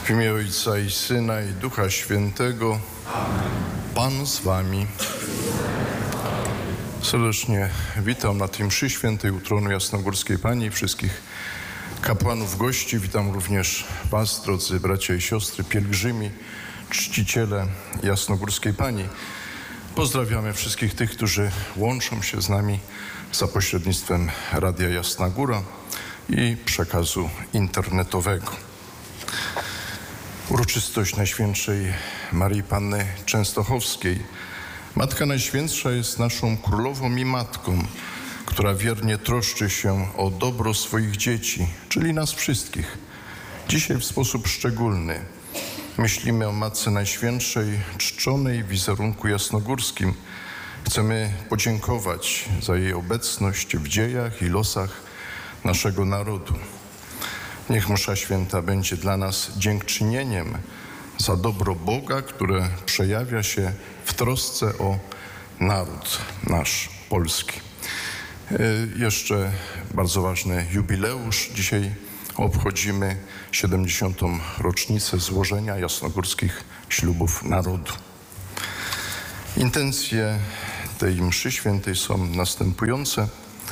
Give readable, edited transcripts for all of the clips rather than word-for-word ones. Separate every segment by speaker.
Speaker 1: W imię Ojca i Syna i Ducha Świętego. Pan z wami. Serdecznie witam na tej mszy świętej u tronu Jasnogórskiej Pani i wszystkich kapłanów, gości. Witam również was, drodzy bracia i siostry, pielgrzymi, czciciele Jasnogórskiej Pani. Pozdrawiamy wszystkich tych, którzy łączą się z nami za pośrednictwem Radia Jasna Góra i przekazu internetowego. Uroczystość Najświętszej Marii Panny Częstochowskiej. Matka Najświętsza jest naszą królową i matką, która wiernie troszczy się o dobro swoich dzieci, czyli nas wszystkich. Dzisiaj w sposób szczególny myślimy o Matce Najświętszej, czczonej w wizerunku jasnogórskim. Chcemy podziękować za jej obecność w dziejach i losach naszego narodu. Niech msza święta będzie dla nas dziękczynieniem za dobro Boga, które przejawia się w trosce o naród nasz polski. Jeszcze bardzo ważny jubileusz. Dzisiaj obchodzimy 70. rocznicę złożenia jasnogórskich ślubów narodu. Intencje tej mszy świętej są następujące.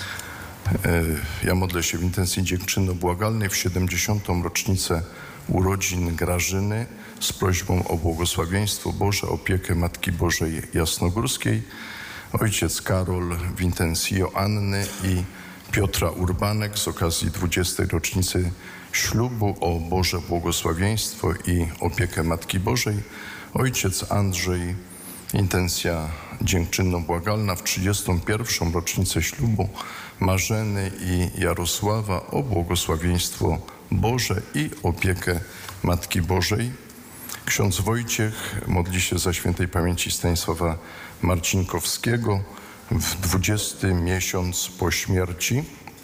Speaker 1: Ja modlę się w intencji dziękczynno-błagalnej w 70. rocznicę urodzin Grażyny z prośbą o błogosławieństwo Boże, opiekę Matki Bożej Jasnogórskiej. Ojciec Karol w intencji Joanny i Piotra Urbanek z okazji 20. rocznicy ślubu o Boże błogosławieństwo i opiekę Matki Bożej. Ojciec Andrzej, intencja dziękczynno-błagalna w 31. rocznicę ślubu Marzeny i Jarosława o błogosławieństwo Boże i opiekę Matki Bożej. Ksiądz Wojciech modli się za świętej pamięci Stanisława Marcinkowskiego w 20. miesiąc po śmierci.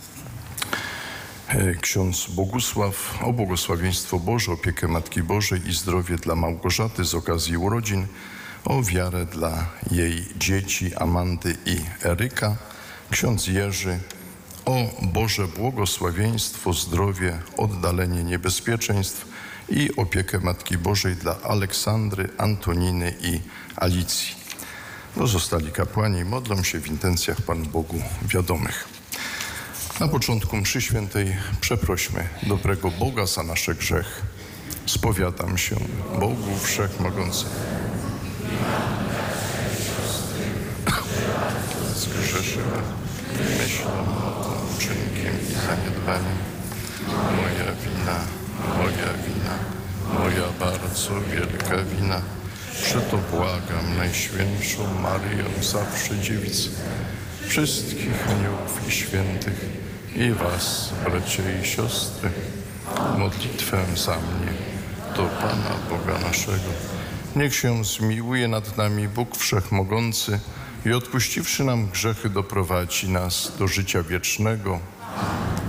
Speaker 1: Ksiądz Bogusław o błogosławieństwo Boże, opiekę Matki Bożej i zdrowie dla Małgorzaty z okazji urodzin, o wiarę dla jej dzieci Amandy i Eryka. Ksiądz Jerzy o Boże błogosławieństwo, zdrowie, oddalenie niebezpieczeństw i opiekę Matki Bożej dla Aleksandry, Antoniny i Alicji. Pozostali kapłani modlą się w intencjach Panu Bogu wiadomych. Na początku mszy świętej przeprośmy dobrego Boga za nasze grzechy. Spowiadam się Bogu Wszechmogącemu. Zgrzeszyłem myślą, uczynkiem i zaniedbaniem. Moja bardzo wielka wina. Przeto błagam Najświętszą Maryję, zawsze dziewicę, wszystkich aniołów i świętych i was, bracia i siostry, modlitwę za mnie do Pana Boga naszego. Niech się zmiłuje nad nami Bóg Wszechmogący i odpuściwszy nam grzechy doprowadzi nas do życia wiecznego.